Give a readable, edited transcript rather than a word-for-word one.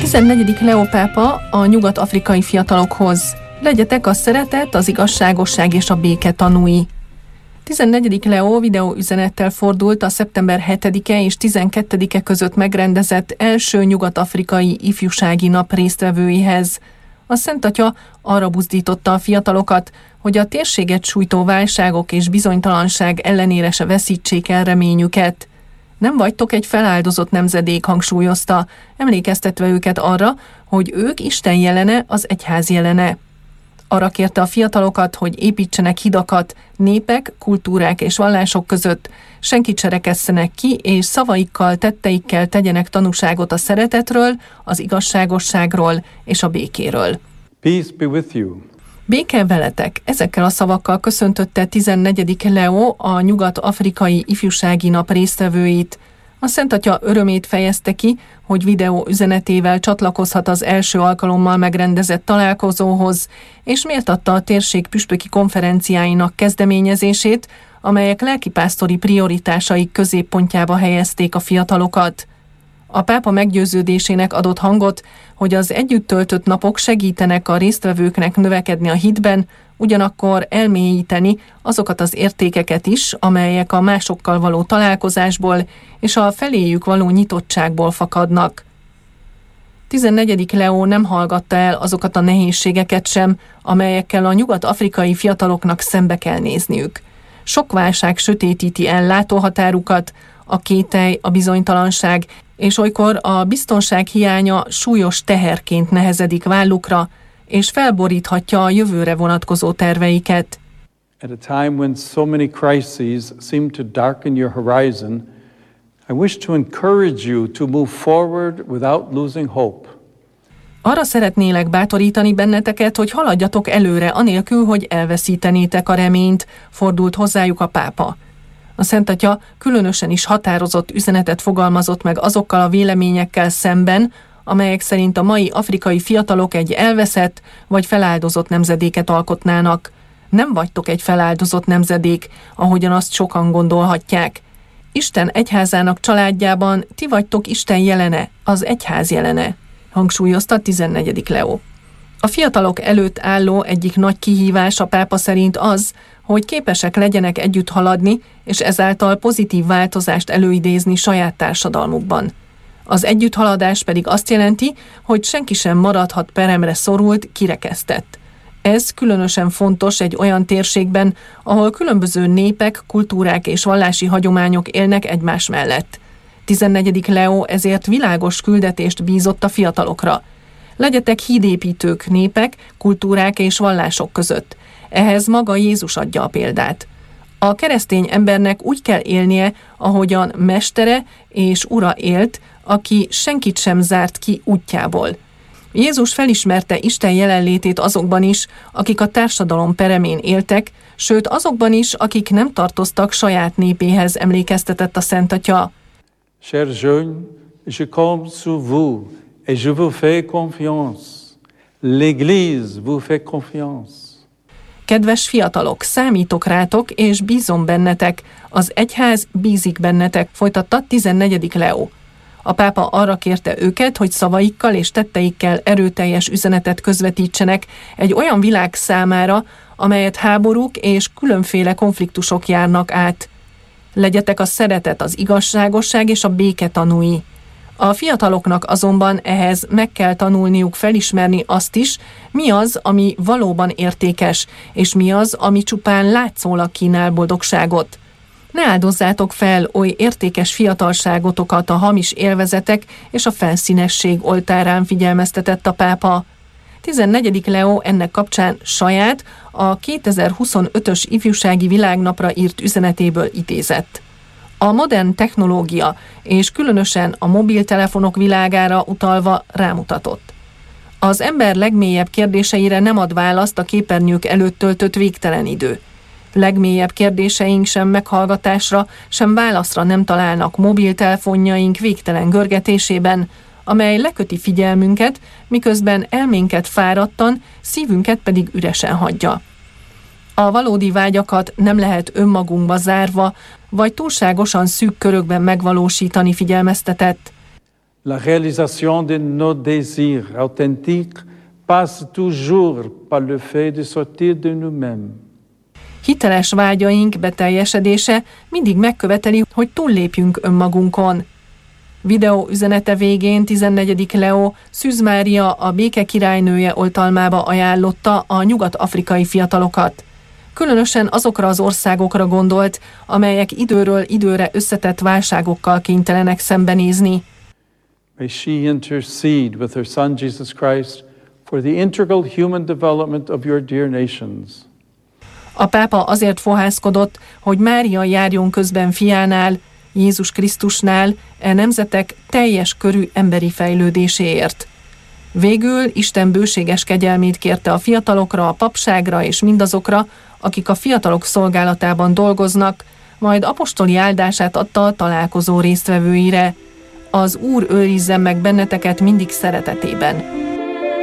14. Leó pápa a nyugat-afrikai fiatalokhoz: legyetek a szeretet, az igazságosság és a béke tanúi. 14. Leó videóüzenettel fordult a szeptember 7-e és 12-e között megrendezett első nyugat-afrikai ifjúsági nap résztvevőihez. A Szent Atya arra buzdította a fiatalokat, hogy a térséget sújtó válságok és bizonytalanság ellenére se veszítsék el reményüket. Nem vagytok egy feláldozott nemzedék, hangsúlyozta, emlékeztetve őket arra, hogy ők Isten jelene, az egyház jelene. Arra kérte a fiatalokat, hogy építsenek hidakat népek, kultúrák és vallások között, senkit se rekesszenek ki, és szavaikkal, tetteikkel tegyenek tanúságot a szeretetről, az igazságosságról és a békéről. Peace be with you. Béke veletek! Ezekkel a szavakkal köszöntötte 14. Leó a nyugat-afrikai ifjúsági nap résztvevőit. A Szent Atya örömét fejezte ki, hogy videó üzenetével csatlakozhat az első alkalommal megrendezett találkozóhoz, és méltatta a térség püspöki konferenciáinak kezdeményezését, amelyek lelkipásztori prioritásaik középpontjába helyezték a fiatalokat. A pápa meggyőződésének adott hangot, hogy az együtt töltött napok segítenek a résztvevőknek növekedni a hitben, ugyanakkor elmélyíteni azokat az értékeket is, amelyek a másokkal való találkozásból és a feléjük való nyitottságból fakadnak. 14. Leó nem hallgatta el azokat a nehézségeket sem, amelyekkel a nyugat-afrikai fiataloknak szembe kell nézniük. Sok válság sötétíti el látóhatárukat, a kételj, a bizonytalanság, és olykor a biztonság hiánya súlyos teherként nehezedik vállukra, és felboríthatja a jövőre vonatkozó terveiket. At a time when so many crises seem to darken your horizon, I wish to encourage you to move forward without losing hope. Arra szeretnélek bátorítani benneteket, hogy haladjatok előre, anélkül, hogy elveszítenétek a reményt, fordult hozzájuk a pápa. A Szent Atya különösen is határozott üzenetet fogalmazott meg azokkal a véleményekkel szemben, amelyek szerint a mai afrikai fiatalok egy elveszett vagy feláldozott nemzedéket alkotnának. Nem vagytok egy feláldozott nemzedék, ahogyan azt sokan gondolhatják. Isten egyházának családjában ti vagytok Isten jelene, az egyház jelene, hangsúlyozta 14. Leó. A fiatalok előtt álló egyik nagy kihívás a pápa szerint az, hogy képesek legyenek együtt haladni, és ezáltal pozitív változást előidézni saját társadalmukban. Az együtthaladás pedig azt jelenti, hogy senki sem maradhat peremre szorult, kirekesztett. Ez különösen fontos egy olyan térségben, ahol különböző népek, kultúrák és vallási hagyományok élnek egymás mellett. 14. Leó ezért világos küldetést bízott a fiatalokra. Legyetek hídépítők népek, kultúrák és vallások között. Ehhez maga Jézus adja a példát. A keresztény embernek úgy kell élnie, ahogyan mestere és ura élt, aki senkit sem zárt ki útjából. Jézus felismerte Isten jelenlétét azokban is, akik a társadalom peremén éltek, sőt azokban is, akik nem tartoztak saját népéhez, emlékeztetett a Szent Atya. Chers jeunes, je compte sur vous et je vous fais confiance. L'Église vous fait confiance. Kedves fiatalok, számítok rátok, és bízom bennetek. Az egyház bízik bennetek, folytatta 14. Leó. A pápa arra kérte őket, hogy szavaikkal és tetteikkel erőteljes üzenetet közvetítsenek egy olyan világ számára, amelyet háborúk és különféle konfliktusok járnak át. Legyetek a szeretet, az igazságosság és a béke tanúi. A fiataloknak azonban ehhez meg kell tanulniuk felismerni azt is, mi az, ami valóban értékes, és mi az, ami csupán látszólag kínál boldogságot. Ne áldozzátok fel oly értékes fiatalságotokat a hamis élvezetek és a felszínesség oltárán, figyelmeztetett a pápa. 14. Leó ennek kapcsán saját, a 2025-ös ifjúsági világnapra írt üzenetéből idézett. A modern technológia, és különösen a mobiltelefonok világára utalva rámutatott. Az ember legmélyebb kérdéseire nem ad választ a képernyők előtt töltött végtelen idő. Legmélyebb kérdéseink sem meghallgatásra, sem válaszra nem találnak mobiltelefonjaink végtelen görgetésében, amely leköti figyelmünket, miközben elménket fáradtan, szívünket pedig üresen hagyja. A valódi vágyakat nem lehet önmagunkba zárva, vagy túlságosan szűk körökben megvalósítani, figyelmeztetett. La réalisation de nos désirs authentiques passe toujours par le fait de sortir de nous-mêmes. Hiteles vágyaink beteljesedése mindig megköveteli, hogy túllépjünk önmagunkon. Videó üzenete végén 14. Leo Szűz Mária, a béke királynője oltalmába ajánlotta a nyugat-afrikai fiatalokat. Különösen azokra az országokra gondolt, amelyek időről időre összetett válságokkal kénytelenek szembenézni. May she intercede with her Son Jesus Christ for the integral human development of your dear nations. A pápa azért fohászkodott, hogy Mária járjon közben fiánál, Jézus Krisztusnál, nemzetek teljes körű emberi fejlődéséért. Végül Isten bőséges kegyelmét kérte a fiatalokra, a papságra és mindazokra, akik a fiatalok szolgálatában dolgoznak, majd apostoli áldását adta a találkozó résztvevőire. Az Úr őrizzen meg benneteket mindig szeretetében.